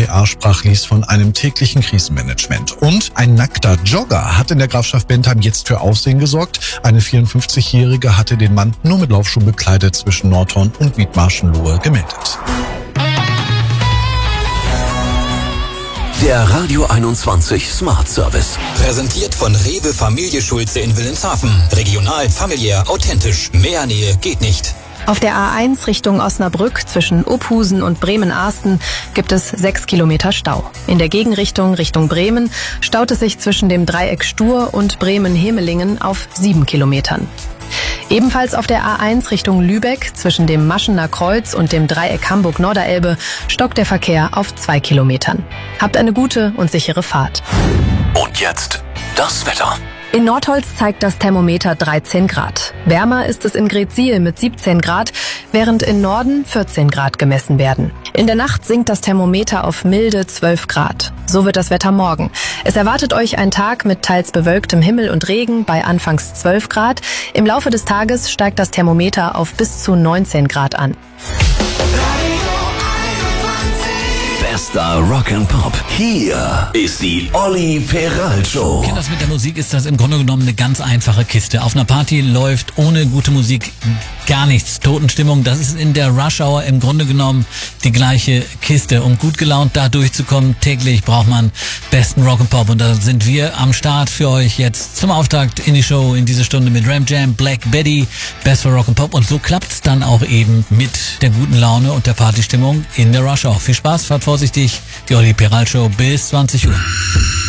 dpa sprach Lies von einem täglichen Krisenmanagement. Und ein nackter Jogger hat in der Grafschaft Bentheim jetzt für Aufsehen gesorgt. Eine 54-Jährige hatte den Mann nur mit Laufschuhen bekleidet zwischen Nordhorn und Wiedmarschenlohe gemeldet. Der Radio 21 Smart Service. Präsentiert von Rewe Familie Schulze in Wilhelmshaven. Regional, familiär, authentisch. Mehr Nähe geht nicht. Auf der A1 Richtung Osnabrück zwischen Uphusen und Bremen-Arsten gibt es 6 Kilometer Stau. In der Gegenrichtung Richtung Bremen staut es sich zwischen dem Dreieck Stur und Bremen-Hemelingen auf 7 Kilometern. Ebenfalls auf der A1 Richtung Lübeck zwischen dem Maschener Kreuz und dem Dreieck Hamburg-Norderelbe stockt der Verkehr auf 2 Kilometern. Habt eine gute und sichere Fahrt. Und jetzt das Wetter. In Nordholz zeigt das Thermometer 13 Grad. Wärmer ist es in Greetsiel mit 17 Grad, während in Norden 14 Grad gemessen werden. In der Nacht sinkt das Thermometer auf milde 12 Grad. So wird das Wetter morgen. Es erwartet euch ein Tag mit teils bewölktem Himmel und Regen bei anfangs 12 Grad. Im Laufe des Tages steigt das Thermometer auf bis zu 19 Grad an. Bester Rock'n'Pop. Hier ist die Olli Peral Show. Das mit der Musik ist das im Grunde genommen eine ganz einfache Kiste. Auf einer Party läuft ohne gute Musik gar nichts. Totenstimmung, das ist in der Rush Hour im Grunde genommen die gleiche Kiste. Um gut gelaunt da durchzukommen, täglich braucht man besten Rock'n'Pop. Und da sind wir am Start für euch jetzt zum Auftakt in die Show, in diese Stunde mit Ram Jam, Black Betty, Best for Rock'n'Pop. Und so klappt's dann auch eben mit der guten Laune und der Partystimmung in der Rush Hour. Viel Spaß, fahrt vorsichtig. Die Olli Peral Show bis 20 Uhr.